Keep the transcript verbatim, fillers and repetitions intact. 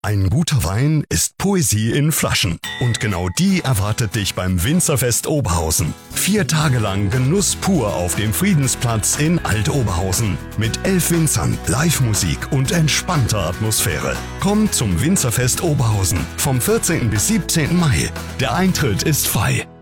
Ein guter Wein ist Poesie in Flaschen. Und genau die erwartet dich beim Winzerfest Oberhausen. Vier Tage lang Genuss pur auf dem Friedensplatz in Alt-Oberhausen. Mit elf Winzern, Live-Musik und entspannter Atmosphäre. Komm zum Winzerfest Oberhausen vom vierzehnten bis siebzehnten Mai. Der Eintritt ist frei.